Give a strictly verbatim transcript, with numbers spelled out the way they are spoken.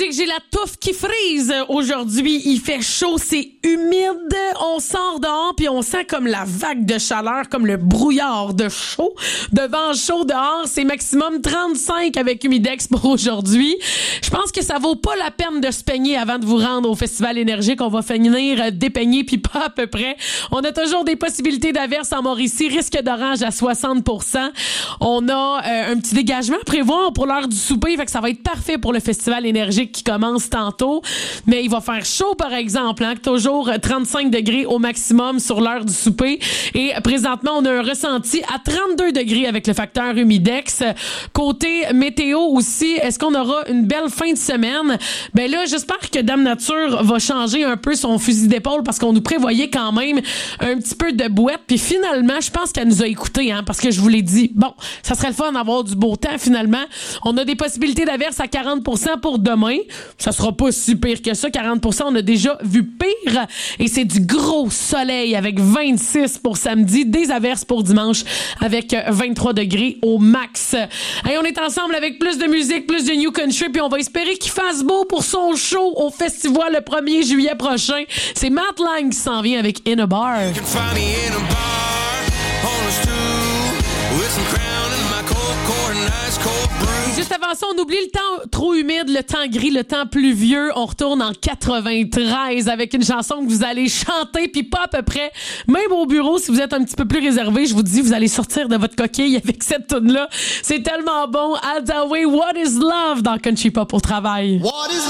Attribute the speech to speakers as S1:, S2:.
S1: dit que j'ai la touffe qui frise aujourd'hui. Il fait chaud, c'est humide. On sort dehors puis on sent comme la vague de chaleur, comme le brouillard de chaud. De vent chaud dehors, c'est maximum trente-cinq avec Humidex pour aujourd'hui. Je pense que ça vaut pas la peine de se peigner avant de vous rendre au Festival énergique. On va finir dépeigné puis pas à peu près. On a toujours des possibilités d'averses en Mauricie. Risque d'orange à soixante pour cent. On a euh, un petit dégagement à prévoir pour l'heure du souper. Fait que ça va être parfait pour le Festival énergique qui commence tantôt. Mais il va faire chaud, par exemple. Hein, toujours trente-cinq degrés au maximum sur l'heure du souper. Et présentement, on a un ressenti à trente-deux degrés avec le facteur Humidex. Côté météo aussi, est-ce qu'on aura une belle fin de semaine? Ben là, j'espère que Dame Nature va changer un peu son fusil d'épaule parce qu'on nous prévoyait quand même un petit peu de bouette. Puis finalement, je pense qu'elle nous a écoutés, hein, parce que je vous l'ai dit. Bon, ça serait le fun d'avoir du beau temps finalement. On a des possibilités d'averse à quarante pour cent pour demain. Ça sera pas si pire que ça. quarante pour cent, on a déjà vu pire. Et c'est du gros soleil avec vingt-six pour samedi. Des averses pour dimanche avec vingt-trois degrés au max. Hey, on est ensemble avec plus de musique, plus de New Country, puis on va espérer qu'il fasse beau pour son show au festival le premier juillet prochain. C'est Matt Lang qui s'en vient avec In a Bar. Juste avant ça, on oublie le temps trop humide, le temps gris, le temps pluvieux. On retourne en quatre-vingt-treize avec une chanson que vous allez chanter, puis pas à peu près. Même au bureau, si vous êtes un petit peu plus réservé, je vous dis, vous allez sortir de votre coquille avec cette tune-là. C'est tellement bon. Adaway, What is Love dans Country Pop au travail.
S2: What is